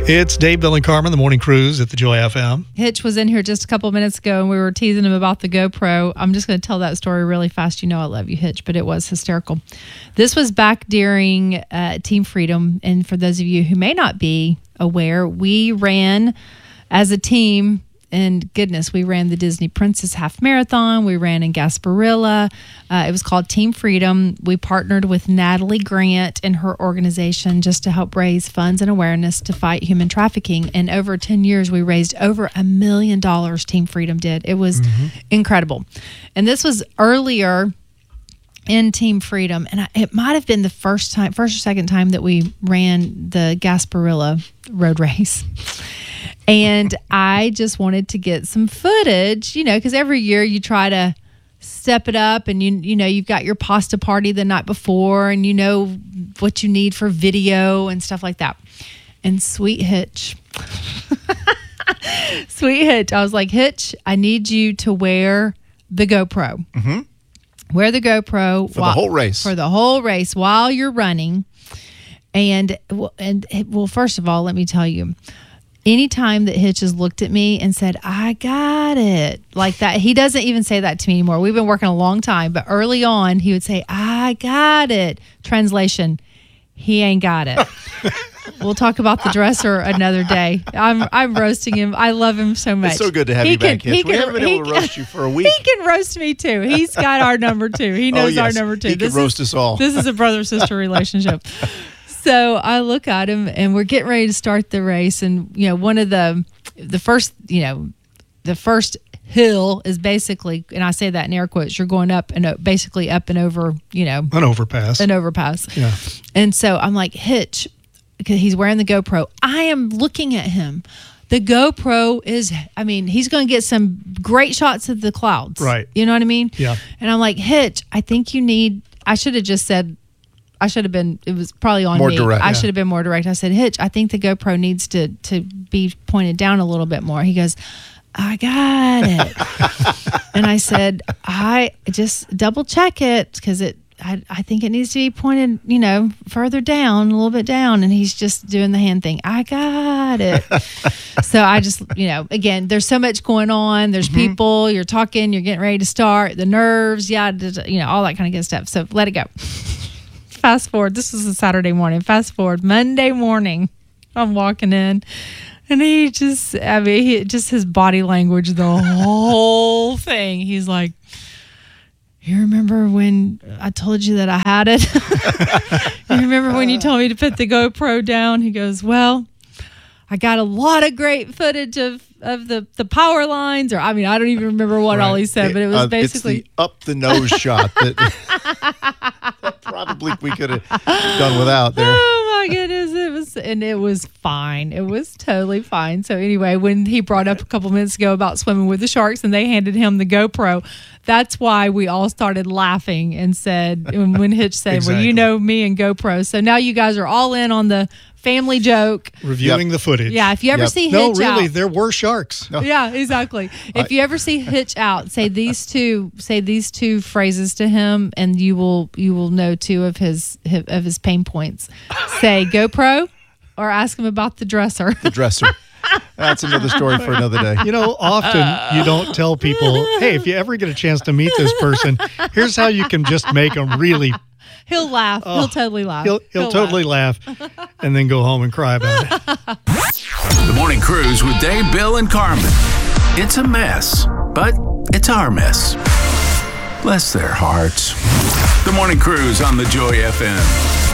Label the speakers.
Speaker 1: It's Dave, Bill, and Carmen, the morning cruise at the Joy FM.
Speaker 2: Hitch was in here just a couple minutes ago, and we were teasing him about the GoPro. I'm just going to tell that story really fast. You know I love you, Hitch, but it was hysterical. This was back during Team Freedom, and for those of you who may not be aware, we ran as a team. And goodness, we ran the Disney Princess Half Marathon. We ran in Gasparilla. It was called Team Freedom. We partnered with Natalie Grant and her organization just to help raise funds and awareness to fight human trafficking. And over 10 years, we raised over $1 million. Team Freedom did. It was incredible. And this was earlier in Team Freedom, and it might have been the first or second time that we ran the Gasparilla road race. And I just wanted to get some footage, because every year you try to step it up, and you know you've got your pasta party the night before, and you know what you need for video and stuff like that. And Sweet Hitch, I was like, Hitch, I need you to wear the GoPro. Mm-hmm. Wear the GoPro
Speaker 3: for the whole race.
Speaker 2: For the whole race while you're running. And first of all, let me tell you. Anytime that Hitch has looked at me and said, I got it, like that, he doesn't even say that to me anymore. We've been working a long time, but early on, he would say, I got it. Translation, he ain't got it. We'll talk about the dresser another day. I'm roasting him. I love him so much.
Speaker 3: It's so good to have you back, Hitch. We haven't been able to roast you for a week.
Speaker 2: He can roast me, too. He's got our number, too. He knows our number, too.
Speaker 3: He can roast us all.
Speaker 2: This is a brother-sister relationship. So I look at him, and we're getting ready to start the race. And, one of the first hill is basically, and I say that in air quotes, you're going up and basically up and over,
Speaker 1: An overpass.
Speaker 2: Yeah. And so I'm like, Hitch, because he's wearing the GoPro. I am looking at him. The GoPro is, he's going to get some great shots of the clouds.
Speaker 1: Right.
Speaker 2: You know what I mean?
Speaker 1: Yeah.
Speaker 2: And I'm like, Hitch, I think I should have just said, it was probably on
Speaker 3: more
Speaker 2: me.
Speaker 3: Direct,
Speaker 2: I should have been more direct. I said, Hitch, I think the GoPro needs to be pointed down a little bit more. He goes, I got it. And I said, I just double check it because I think it needs to be pointed, further down, a little bit down. And he's just doing the hand thing. I got it. So I just, again, there's so much going on. There's people, you're talking, you're getting ready to start, the nerves, all that kind of good stuff. So let it go. Fast forward. This is a Saturday morning. Fast forward. Monday morning, I'm walking in, and he just, his body language, the whole thing. He's like, you remember when I told you that I had it? You remember when you told me to put the GoPro down? He goes, well, I got a lot of great footage of the power lines, or I don't even remember what all he said, but it was basically
Speaker 3: it's the up the nose shot that probably we could have done without there.
Speaker 2: Oh my goodness, it was fine. It was totally fine. So anyway, when he brought up a couple minutes ago about swimming with the sharks and they handed him the GoPro, that's why we all started laughing and said, when Hitch said,
Speaker 1: exactly.
Speaker 2: Well, me and GoPro. So now you guys are all in on the family joke.
Speaker 1: Reviewing the footage.
Speaker 2: Yeah, if you ever see Hitch out.
Speaker 1: There were sharks.
Speaker 3: No.
Speaker 2: Yeah, exactly. If you ever see Hitch out, say these two phrases to him, and you will know two of his pain points. Say GoPro, or ask him about the dresser.
Speaker 3: The dresser. That's another story for another day.
Speaker 1: Often you don't tell people, hey, if you ever get a chance to meet this person, here's how you can just make them really.
Speaker 2: He'll laugh. He'll totally laugh.
Speaker 1: He'll totally laugh and then go home and cry about it.
Speaker 4: The Morning Cruise with Dave, Bill, and Carmen. It's a mess, but it's our mess. Bless their hearts. The Morning Cruise on the Joy FM.